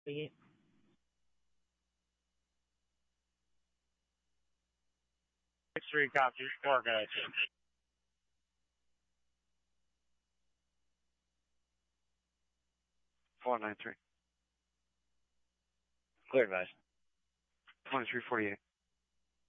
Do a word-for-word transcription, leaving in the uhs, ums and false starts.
Three three copy. Four guys. Four nine three. Clear, advice. Twenty three forty eight.